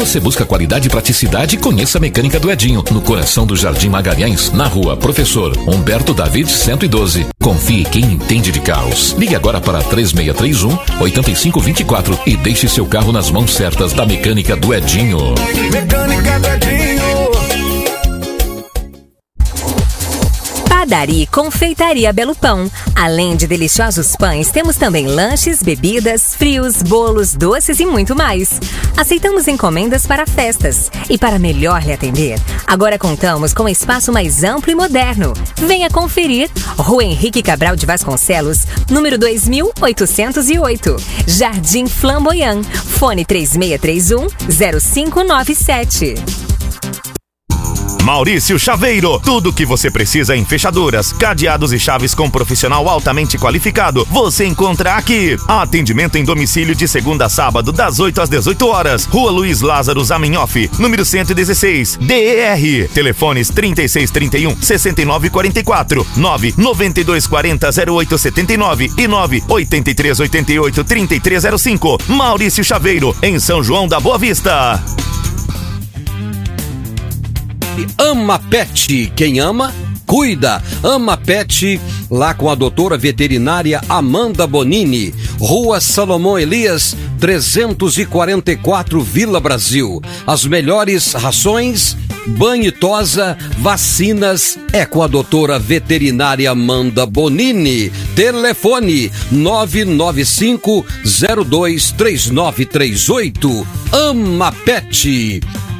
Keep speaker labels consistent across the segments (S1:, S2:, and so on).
S1: você busca qualidade e praticidade, conheça a Mecânica do Edinho, no coração do Jardim Magalhães, na rua Professor Humberto David 112. Confie quem entende de carros. Ligue agora para 3631-8524 e deixe seu carro nas mãos certas da Mecânica do Edinho.
S2: Mecânica do Edinho.
S3: Padaria e Confeitaria Belo Pão. Além de deliciosos pães, temos também lanches, bebidas, frios, bolos, doces e muito mais. Aceitamos encomendas para festas. E para melhor lhe atender, agora contamos com um espaço mais amplo e moderno. Venha conferir. Rua Henrique Cabral de Vasconcelos, número 2808. Jardim Flamboyant. Fone 3631-0597.
S4: Maurício Chaveiro, tudo que você precisa em fechaduras, cadeados e chaves com profissional altamente qualificado, você encontra aqui. Atendimento em domicílio de segunda a sábado, das 8 às 18 horas. Rua Luiz Lázaro Zaminhoff, número 116, DER. Telefones 3631-6944, 99240-0879 e 98388-3305. Maurício Chaveiro, em São João da Boa Vista.
S5: Ama Pet, quem ama, cuida. Ama Pet, lá com a doutora veterinária Amanda Bonini, Rua Salomão Elias, 344, Vila Brasil. As melhores rações, banho e tosa, vacinas, é com a doutora veterinária Amanda Bonini. Telefone 995-023938. Ama Pet.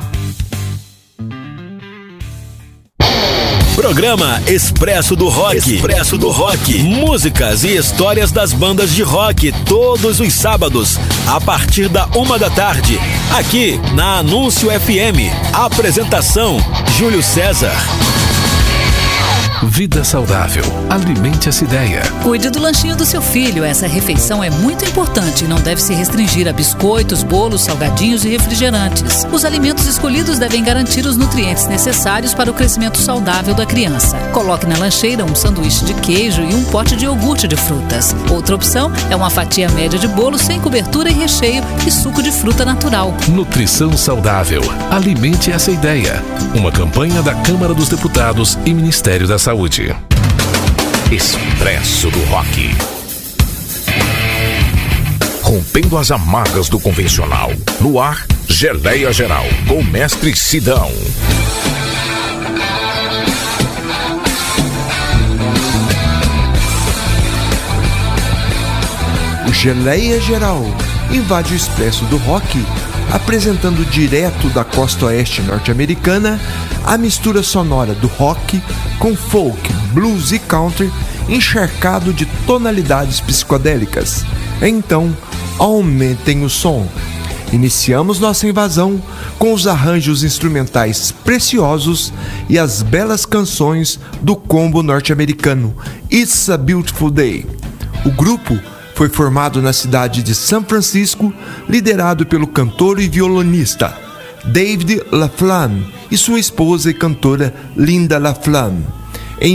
S6: Programa Expresso do Rock. Expresso do Rock. Músicas e histórias das bandas de rock todos os sábados, a partir da 1 da tarde, aqui na Anúncio FM. Apresentação: Júlio César.
S1: Vida saudável. Alimente essa ideia.
S7: Cuide do lanchinho do seu filho. Essa refeição é muito importante e não deve se restringir a biscoitos, bolos, salgadinhos e refrigerantes. Os alimentos escolhidos devem garantir os nutrientes necessários para o crescimento saudável da criança. Coloque na lancheira um sanduíche de queijo e um pote de iogurte de frutas. Outra opção é uma fatia média de bolo sem cobertura e recheio e suco de fruta natural.
S1: Nutrição saudável. Alimente essa ideia. Uma campanha da Câmara dos Deputados e Ministério da Saúde.
S8: Expresso do Rock. Rompendo as amarras do convencional. No ar, Geleia Geral, com Mestre Sidão.
S9: O Geleia Geral invade o Expresso do Rock, apresentando direto da costa oeste norte-americana a mistura sonora do rock com folk, blues e country encharcado de tonalidades psicodélicas. Então, aumentem o som. Iniciamos nossa invasão com os arranjos instrumentais preciosos e as belas canções do combo norte-americano It's a Beautiful Day. O grupo foi formado na cidade de São Francisco, liderado pelo cantor e violonista David LaFlamme e sua esposa e cantora Linda LaFlamme. Em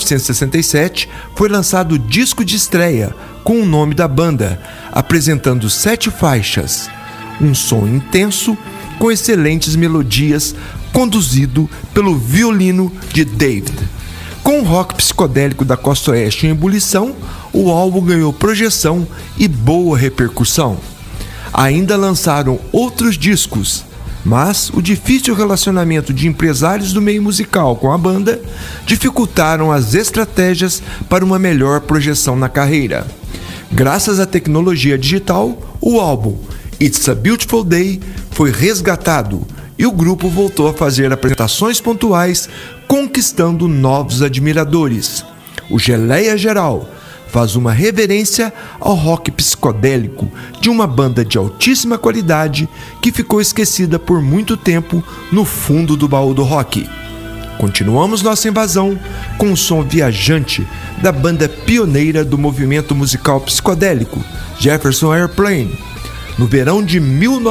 S9: 1967, foi lançado o disco de estreia com o nome da banda, apresentando 7 faixas. Um som intenso, com excelentes melodias, conduzido pelo violino de David. Com o rock psicodélico da costa oeste em ebulição, o álbum ganhou projeção e boa repercussão. Ainda lançaram outros discos, mas o difícil relacionamento de empresários do meio musical com a banda dificultaram as estratégias para uma melhor projeção na carreira. Graças à tecnologia digital, o álbum It's a Beautiful Day foi resgatado e o grupo voltou a fazer apresentações pontuais, conquistando novos admiradores. O Geleia Geral faz uma reverência ao rock psicodélico de uma banda de altíssima qualidade que ficou esquecida por muito tempo no fundo do baú do rock. Continuamos nossa invasão com o som viajante da banda pioneira do movimento musical psicodélico, Jefferson Airplane. No verão de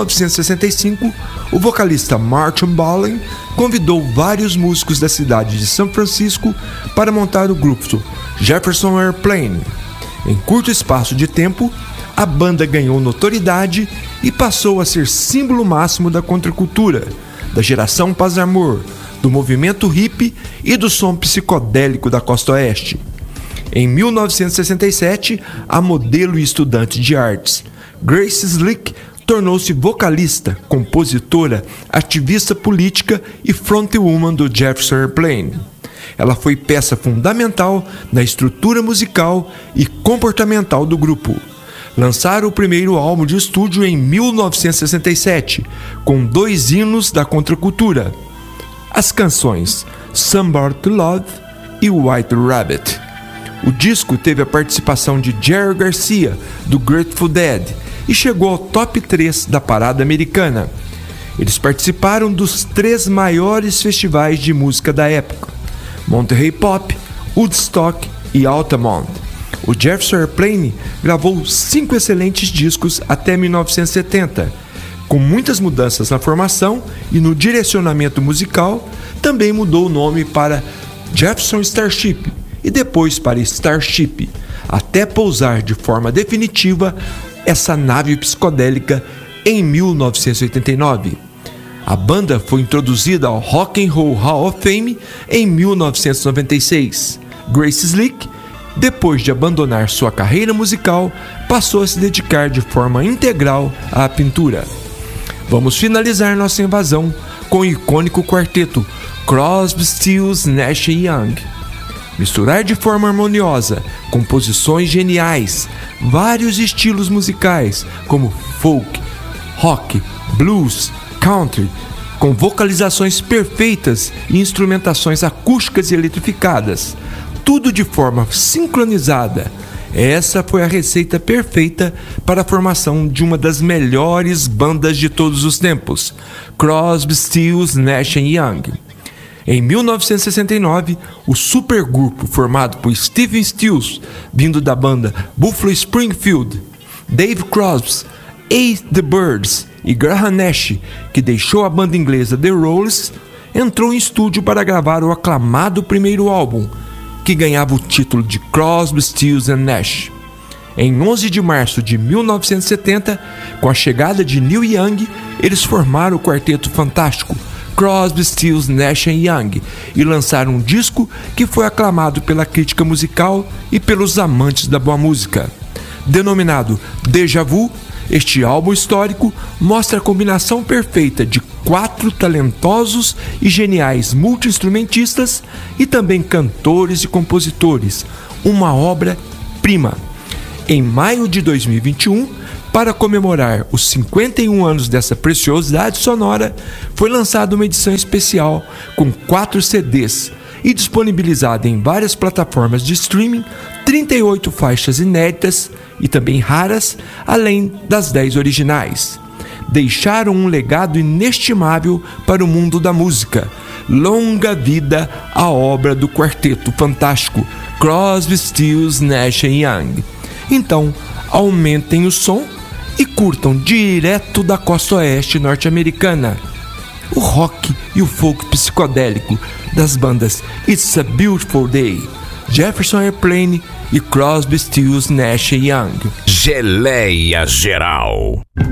S9: 1965, o vocalista Martin Balin convidou vários músicos da cidade de São Francisco para montar o grupo Jefferson Airplane. Em curto espaço de tempo, a banda ganhou notoriedade e passou a ser símbolo máximo da contracultura, da geração paz-amor, do movimento hippie e do som psicodélico da Costa Oeste. Em 1967, a modelo e estudante de artes Grace Slick tornou-se vocalista, compositora, ativista política e frontwoman do Jefferson Airplane. Ela foi peça fundamental na estrutura musical e comportamental do grupo. Lançaram o primeiro álbum de estúdio em 1967, com 2 hinos da contracultura: as canções Somebody to Love e White Rabbit. O disco teve a participação de Jerry Garcia, do Grateful Dead, e chegou ao top 3 da parada americana. Eles participaram dos 3 maiores festivais de música da época: Monterey Pop, Woodstock e Altamont. O Jefferson Airplane gravou 5 excelentes discos até 1970. Com muitas mudanças na formação e no direcionamento musical, também mudou o nome para Jefferson Starship e depois para Starship, até pousar de forma definitiva essa nave psicodélica em 1989. A banda foi introduzida ao Rock and Roll Hall of Fame em 1996. Grace Slick, depois de abandonar sua carreira musical, passou a se dedicar de forma integral à pintura. Vamos finalizar nossa invasão com o icônico quarteto Crosby, Stills, Nash & Young. Misturar de forma harmoniosa composições geniais, vários estilos musicais como folk, rock, blues, country, com vocalizações perfeitas e instrumentações acústicas e eletrificadas, tudo de forma sincronizada. Essa foi a receita perfeita para a formação de uma das melhores bandas de todos os tempos, Crosby, Stills, Nash & Young. Em 1969, o supergrupo formado por Stephen Stills, vindo da banda Buffalo Springfield, Dave Crosby, Ace the Birds e Graham Nash, que deixou a banda inglesa The Rolls, entrou em estúdio para gravar o aclamado primeiro álbum, que ganhava o título de Crosby, Stills & Nash. Em 11 de março de 1970, com a chegada de Neil Young, eles formaram o quarteto fantástico Crosby, Stills, Nash & Young e lançaram um disco que foi aclamado pela crítica musical e pelos amantes da boa música. Denominado Déjà Vu, este álbum histórico mostra a combinação perfeita de 4 talentosos e geniais multi-instrumentistas e também cantores e compositores, uma obra-prima. Em maio de 2021, para comemorar os 51 anos dessa preciosidade sonora, foi lançada uma edição especial com 4 CDs e disponibilizada em várias plataformas de streaming 38 faixas inéditas e também raras, além das 10 originais. Deixaram um legado inestimável para o mundo da música. Longa vida à obra do quarteto fantástico Crosby, Stills, Nash & Young. Então, aumentem o som e curtam direto da costa oeste norte-americana o rock e o folk psicodélico das bandas It's a Beautiful Day, Jefferson Airplane e Crosby, Stills, Nash & Young.
S8: Geleia Geral.